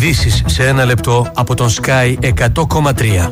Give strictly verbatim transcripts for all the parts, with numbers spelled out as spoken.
Ειδήσεις σε ένα λεπτό από τον Sky εκατό κόμμα τρία.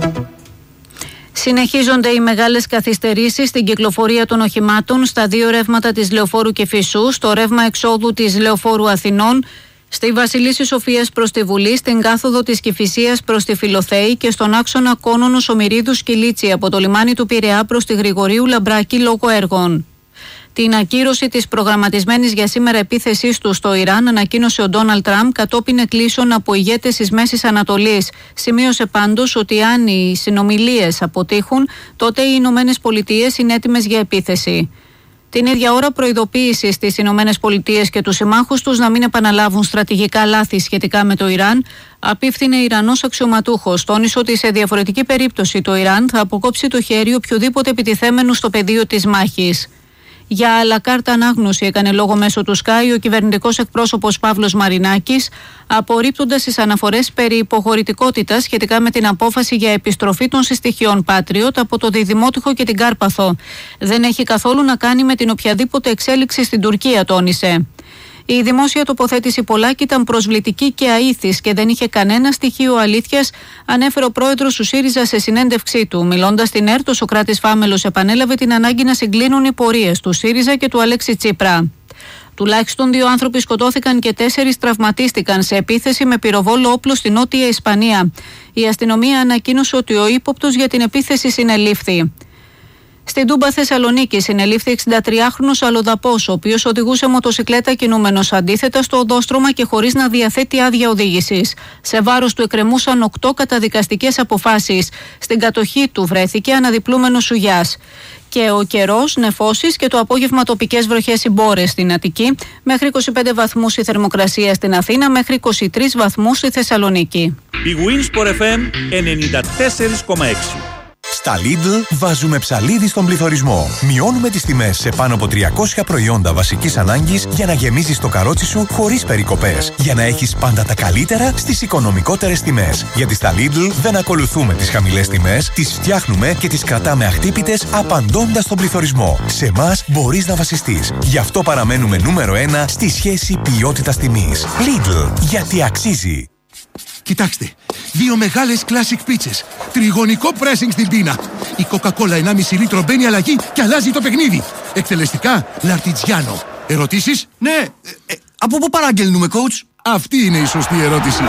Συνεχίζονται οι μεγάλες καθυστερήσεις στην κυκλοφορία των οχημάτων στα δύο ρεύματα της Λεωφόρου Κηφισού, στο ρεύμα εξόδου της Λεωφόρου Αθηνών, στη Βασιλίσσης Σοφίας προς τη Βουλή, στην κάθοδο της Κηφισίας προς τη Φιλοθέη και στον άξονα Κόνονος Ομηρίδου Σκυλίτσι από το λιμάνι του Πειραιά προς τη Γρηγορίου Λαμπράκη λόγω έργων. Την ακύρωση της προγραμματισμένης για σήμερα επίθεσής του στο Ιράν ανακοίνωσε ο Ντόναλντ Τραμπ κατόπιν εκκλήσεων από ηγέτες της Μέσης Ανατολής. Σημείωσε πάντως ότι αν οι συνομιλίες αποτύχουν, τότε οι Ηνωμένες Πολιτείες είναι έτοιμες για επίθεση. Την ίδια ώρα προειδοποίηση στις Ηνωμένες Πολιτείες και τους συμμάχους τους να μην επαναλάβουν στρατηγικά λάθη σχετικά με το Ιράν, απίφθινε Ιρανός αξιωματούχος. Τόνισε ότι σε διαφορετική περίπτωση το Ιράν θα αποκόψει το χέρι οποιοδήποτε επιτιθέμενου στο πεδίο της μάχης. Για αλακάρτα ανάγνωση έκανε λόγο μέσω του Sky ο κυβερνητικός εκπρόσωπος Παύλος Μαρινάκης, απορρίπτοντας τις αναφορές περί υποχωρητικότητας σχετικά με την απόφαση για επιστροφή των συστοιχειών Patriot από το Διδημότυχο και την Κάρπαθο. Δεν έχει καθόλου να κάνει με την οποιαδήποτε εξέλιξη στην Τουρκία, τόνισε. Η δημόσια τοποθέτηση Πολάκη ήταν προσβλητική και αήθης και δεν είχε κανένα στοιχείο αλήθειας, ανέφερε ο πρόεδρος του ΣΥΡΙΖΑ σε συνέντευξή του. Μιλώντας στην ΕΡΤ, ο Σωκράτης Φάμελος επανέλαβε την ανάγκη να συγκλίνουν οι πορείες του ΣΥΡΙΖΑ και του Αλέξη Τσίπρα. Τουλάχιστον δύο άνθρωποι σκοτώθηκαν και τέσσερις τραυματίστηκαν σε επίθεση με πυροβόλο όπλο στη Νότια Ισπανία. Η αστυνομία ανακοίνωσε ότι ο ύποπτος για την επίθεση συνελήφθη. Στην Τούμπα Θεσσαλονίκη συνελήφθη εξηντατριάχρονος αλλοδαπός, ο οποίος οδηγούσε μοτοσικλέτα κινούμενος αντίθετα στο οδόστρωμα και χωρίς να διαθέτει άδεια οδήγησης. Σε βάρος του εκκρεμούσαν οκτώ καταδικαστικές αποφάσεις. Στην κατοχή του βρέθηκε αναδιπλούμενος Σουγιάς. Και ο καιρός, νεφώσεις και το απόγευμα τοπικές βροχές ή μπόρες στην Αττική, μέχρι είκοσι πέντε βαθμούς η θερμοκρασία στην Αθήνα, μέχρι είκοσι τρεις βαθμούς στη Θεσσαλονίκη. Η Winsport εφ εμ ενενήντα τέσσερα κόμμα έξι. Στα Lidl βάζουμε ψαλίδι στον πληθωρισμό. Μειώνουμε τις τιμές σε πάνω από τριακόσια προϊόντα βασικής ανάγκης για να γεμίζεις το καρότσι σου χωρίς περικοπές. Για να έχεις πάντα τα καλύτερα στις οικονομικότερες τιμές. Γιατί στα Lidl δεν ακολουθούμε τις χαμηλές τιμές, τις φτιάχνουμε και τις κρατάμε αχτύπητες απαντώντας στον πληθωρισμό. Σε εμάς μπορείς να βασιστείς. Γι' αυτό παραμένουμε νούμερο ένα στη σχέση ποιότητας-τιμής. Lidl, γιατί αξίζει. Κοιτάξτε, δύο μεγάλες classic πίτσες. Τριγωνικό pressing στην πίνα. Η Coca-Cola ενάμιση λίτρο μπαίνει αλλαγή και αλλάζει το παιχνίδι. Εκτελεστικά, Λαρτιτζιάνο. Ερωτήσεις? Ναι, ε, ε, από πού παραγγέλνουμε, coach? Αυτή είναι η σωστή ερώτηση.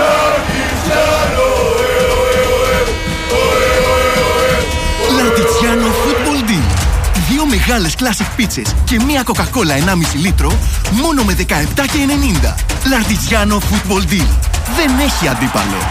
Λαρτιτζιάνο Football Deal. Δύο μεγάλες classic πίτσες και μία Coca-Cola ενάμιση λίτρο μόνο με δεκαεπτά και ενενήντα. Λαρτιτζιάνο Football Deal. Δεν έχει αντίπαλο.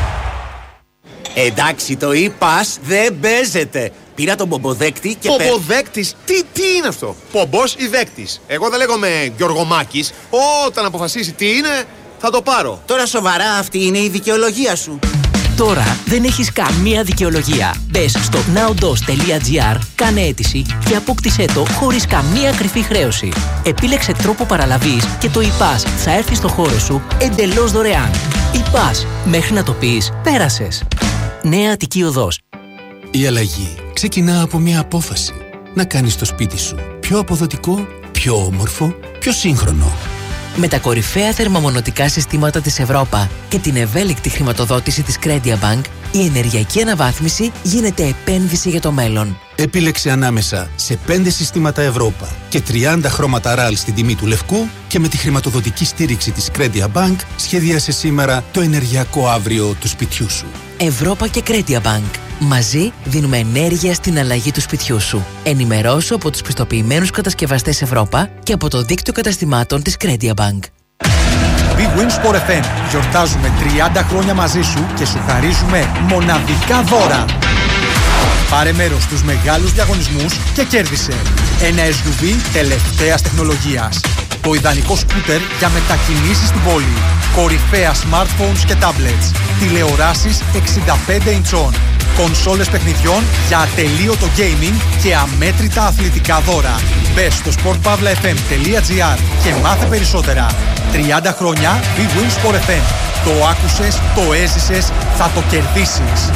Εντάξει, το e-pass δεν παίζεται. Πήρα τον πομποδέκτη και... Πομποδέκτης? Τι, τι είναι αυτό? Πομπός ή δέκτης? Εγώ δεν λέγομαι Γιωργομάκης. Όταν αποφασίσει τι είναι, θα το πάρω. Τώρα σοβαρά αυτή είναι η δικαιολογία σου? Τώρα δεν έχεις καμία δικαιολογία. Μπες στο nowdos τελεία gr, κάνε αίτηση και απόκτησέ το χωρίς καμία κρυφή χρέωση. Επίλεξε τρόπο παραλαβής και το e-pass θα έρθει στο χώρο σου εντελώς δωρεάν. e-pass, μέχρι να το πεις, πέρασες. Νέα Αττική Οδός. Η αλλαγή ξεκινά από μια απόφαση. Να κάνεις το σπίτι σου πιο αποδοτικό, πιο όμορφο, πιο σύγχρονο. Με τα κορυφαία θερμομονωτικά συστήματα της Ευρώπα και την ευέλικτη χρηματοδότηση της CrediaBank, η ενεργειακή αναβάθμιση γίνεται επένδυση για το μέλλον. Επίλεξε ανάμεσα σε πέντε συστήματα Ευρώπα και τριάντα χρώματα ραλ στην τιμή του λευκού και με τη χρηματοδοτική στήριξη της CrediaBank σχεδίασε σήμερα το ενεργειακό αύριο του σπιτιού σου. Ευρώπα και CrediaBank. Μαζί δίνουμε ενέργεια στην αλλαγή του σπιτιού σου. Ενημερώσου από τους πιστοποιημένους κατασκευαστές Ευρώπα και από το δίκτυο καταστημάτων της CrediaBank. Big Win Sport εφ εμ. Γιορτάζουμε τριάντα χρόνια μαζί σου και σου χαρίζουμε μοναδικά δώρα. Πάρε μέρος στους μεγάλους διαγωνισμούς και κέρδισε ένα ες γιου βι τελευταίας τεχνολογίας. Το ιδανικό σκούτερ για μετακινήσεις στην πόλη. Κορυφαία smartphones και tablets. Τηλεοράσεις εξήντα πέντε ιντσών. Κονσόλες παιχνιδιών για ατελείωτο gaming και αμέτρητα αθλητικά δώρα. Μπες στο sport pavla f m τελεία gr και μάθε περισσότερα. τριάντα χρόνια Big Win Sport εφ εμ. Το άκουσες, το έζησες, θα το κερδίσεις.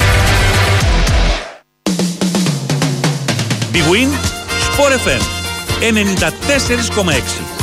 Big Win Sport εφ εμ ενενήντα τέσσερα κόμμα έξι.